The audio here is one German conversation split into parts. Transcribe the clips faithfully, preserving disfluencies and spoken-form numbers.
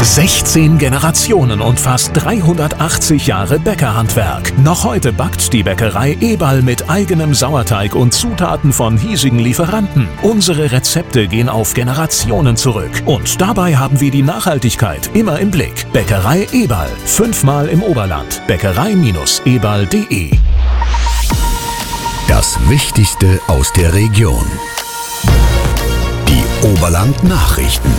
sechzehn Generationen und fast dreihundertachtzig Jahre Bäckerhandwerk. Noch heute backt die Bäckerei Eberl mit eigenem Sauerteig und Zutaten von hiesigen Lieferanten. Unsere Rezepte gehen auf Generationen zurück. Und dabei haben wir die Nachhaltigkeit immer im Blick. Bäckerei Eberl. Fünfmal im Oberland. Bäckerei Eberl punkt de. Das Wichtigste aus der Region. Die Oberland-Nachrichten.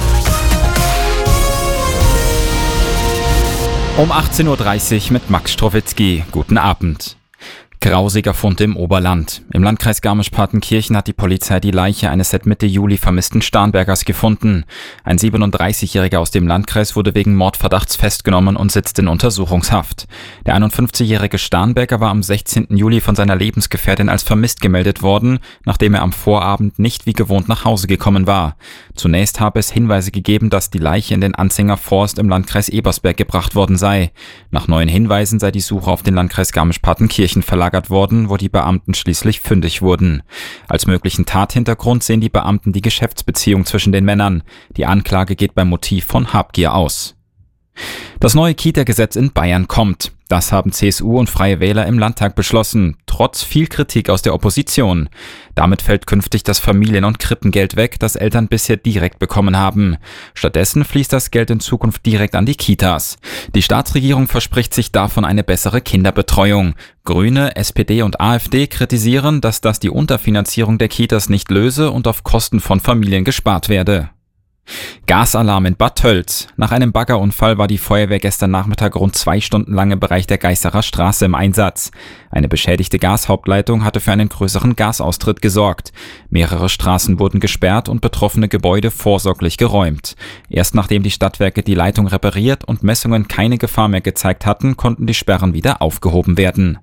Um achtzehn Uhr dreißig mit Max Strowitzki. Guten Abend. Grausiger Fund im Oberland. Im Landkreis Garmisch-Partenkirchen hat die Polizei die Leiche eines seit Mitte Juli vermissten Starnbergers gefunden. Ein siebenunddreißigjähriger aus dem Landkreis wurde wegen Mordverdachts festgenommen und sitzt in Untersuchungshaft. Der einundfünfzigjährige Starnberger war am sechzehnten Juli von seiner Lebensgefährtin als vermisst gemeldet worden, nachdem er am Vorabend nicht wie gewohnt nach Hause gekommen war. Zunächst habe es Hinweise gegeben, dass die Leiche in den Anzinger Forst im Landkreis Ebersberg gebracht worden sei. Nach neuen Hinweisen sei die Suche auf den Landkreis Garmisch-Partenkirchen verlagert worden, wo die Beamten schließlich fündig wurden. Als möglichen Tathintergrund sehen die Beamten die Geschäftsbeziehung zwischen den Männern. Die Anklage geht beim Motiv von Habgier aus. Das neue Kita-Gesetz in Bayern kommt. Das haben C S U und Freie Wähler im Landtag beschlossen, trotz viel Kritik aus der Opposition. Damit fällt künftig das Familien- und Krippengeld weg, das Eltern bisher direkt bekommen haben. Stattdessen fließt das Geld in Zukunft direkt an die Kitas. Die Staatsregierung verspricht sich davon eine bessere Kinderbetreuung. Grüne, S P D und AfD kritisieren, dass das die Unterfinanzierung der Kitas nicht löse und auf Kosten von Familien gespart werde. Gasalarm in Bad Tölz. Nach einem Baggerunfall war die Feuerwehr gestern Nachmittag rund zwei Stunden lang im Bereich der Geißerer Straße im Einsatz. Eine beschädigte Gashauptleitung hatte für einen größeren Gasaustritt gesorgt. Mehrere Straßen wurden gesperrt und betroffene Gebäude vorsorglich geräumt. Erst nachdem die Stadtwerke die Leitung repariert und Messungen keine Gefahr mehr gezeigt hatten, konnten die Sperren wieder aufgehoben werden.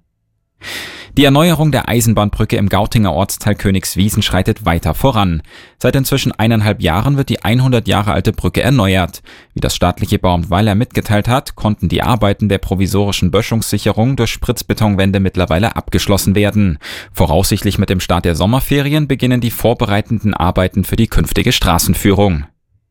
Die Erneuerung der Eisenbahnbrücke im Gautinger Ortsteil Königswiesen schreitet weiter voran. Seit inzwischen eineinhalb Jahren wird die hundert Jahre alte Brücke erneuert. Wie das staatliche Bauamt Weiler mitgeteilt hat, konnten die Arbeiten der provisorischen Böschungssicherung durch Spritzbetonwände mittlerweile abgeschlossen werden. Voraussichtlich mit dem Start der Sommerferien beginnen die vorbereitenden Arbeiten für die künftige Straßenführung.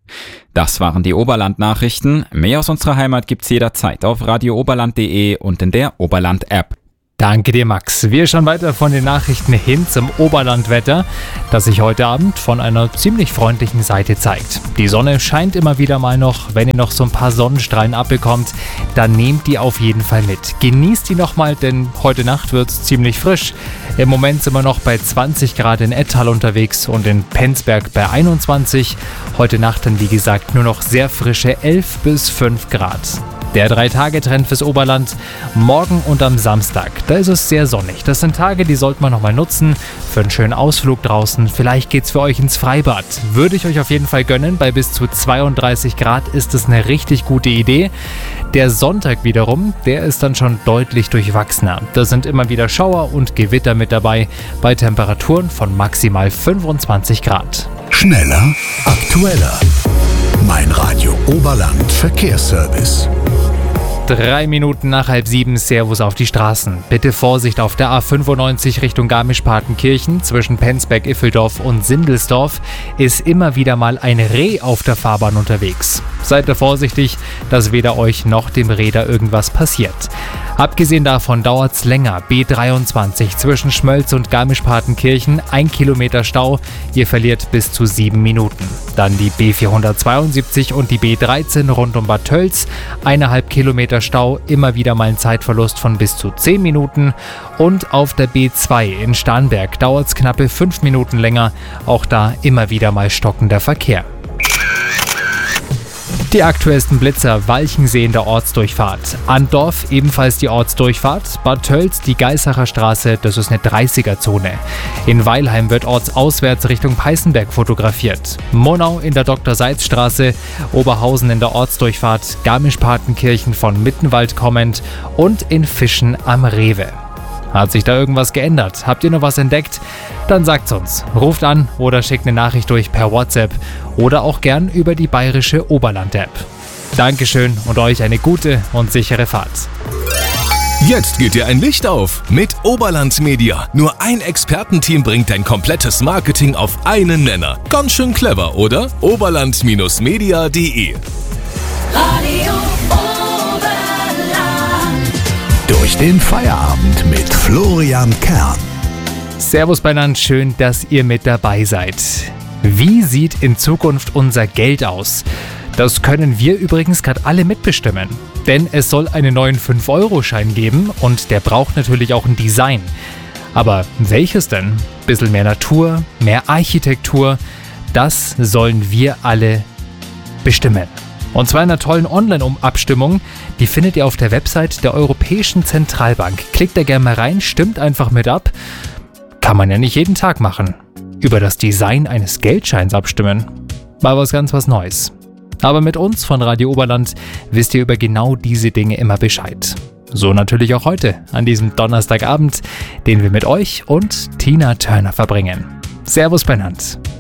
Das waren die Oberland-Nachrichten. Mehr aus unserer Heimat gibt's jederzeit auf radio oberland punkt de und in der Oberland-App. Danke dir, Max. Wir schauen weiter von den Nachrichten hin zum Oberlandwetter, das sich heute Abend von einer ziemlich freundlichen Seite zeigt. Die Sonne scheint immer wieder mal noch. Wenn ihr noch so ein paar Sonnenstrahlen abbekommt, dann nehmt die auf jeden Fall mit. Genießt die nochmal, denn heute Nacht wird's ziemlich frisch. Im Moment sind wir noch bei zwanzig Grad in Ettal unterwegs und in Penzberg bei einundzwanzig. Heute Nacht dann, wie gesagt, nur noch sehr frische elf bis fünf Grad. Der Drei-Tage-Trend fürs Oberland, morgen und am Samstag, da ist es sehr sonnig. Das sind Tage, die sollte man nochmal nutzen für einen schönen Ausflug draußen. Vielleicht geht's für euch ins Freibad. Würde ich euch auf jeden Fall gönnen. Bei bis zu zweiunddreißig Grad ist es eine richtig gute Idee. Der Sonntag wiederum, der ist dann schon deutlich durchwachsener. Da sind immer wieder Schauer und Gewitter mit dabei, bei Temperaturen von maximal fünfundzwanzig Grad. Schneller, aktueller. Mein Radio Oberland Verkehrsservice. Drei Minuten nach halb sieben, Servus auf die Straßen. Bitte Vorsicht auf der A fünfundneunzig Richtung Garmisch-Partenkirchen. Zwischen Penzberg-Iffeldorf und Sindelsdorf ist immer wieder mal ein Reh auf der Fahrbahn unterwegs. Seid da vorsichtig, dass weder euch noch dem Räder irgendwas passiert. Abgesehen davon dauert's länger. B dreiundzwanzig zwischen Schmölz und Garmisch-Partenkirchen, ein Kilometer Stau. Ihr verliert bis zu sieben Minuten. Dann die B vierhundertzweiundsiebzig und die B dreizehn rund um Bad Tölz, eineinhalb Kilometer Stau, immer wieder mal ein Zeitverlust von bis zu zehn Minuten. Und auf der B zwei in Starnberg dauert's knappe fünf Minuten länger. Auch da immer wieder mal stockender Verkehr. Die aktuellsten Blitzer: Walchensee in der Ortsdurchfahrt, Andorf ebenfalls die Ortsdurchfahrt, Bad Tölz die Geißacher Straße, das ist eine dreißiger-Zone. In Weilheim wird ortsauswärts Richtung Peißenberg fotografiert, Monau in der Doktor-Seitz-Straße, Oberhausen in der Ortsdurchfahrt, Garmisch-Partenkirchen von Mittenwald kommend und in Fischen am Rewe. Hat sich da irgendwas geändert? Habt ihr noch was entdeckt? Dann sagt's uns. Ruft an oder schickt eine Nachricht durch per WhatsApp oder auch gern über die bayerische Oberland-App. Dankeschön und euch eine gute und sichere Fahrt. Jetzt geht dir ein Licht auf mit Oberland Media. Nur ein Expertenteam bringt dein komplettes Marketing auf einen Nenner. Ganz schön clever, oder? oberland Bindestrich media punkt de Radio Oberland. Durch den Feierabend mit Florian Kern. Servus beieinander, schön, dass ihr mit dabei seid. Wie sieht in Zukunft unser Geld aus? Das können wir übrigens gerade alle mitbestimmen. Denn es soll einen neuen fünf Euro Schein geben und der braucht natürlich auch ein Design. Aber welches denn? Bisschen mehr Natur, mehr Architektur, das sollen wir alle bestimmen. Und zwar in einer tollen Online-Abstimmung, die findet ihr auf der Website der Europäischen Zentralbank. Klickt da gerne mal rein, stimmt einfach mit ab. Kann man ja nicht jeden Tag machen. Über das Design eines Geldscheins abstimmen. Mal was ganz was Neues. Aber mit uns von Radio Oberland wisst ihr über genau diese Dinge immer Bescheid. So natürlich auch heute, an diesem Donnerstagabend, den wir mit euch und Tina Turner verbringen. Servus beieinander.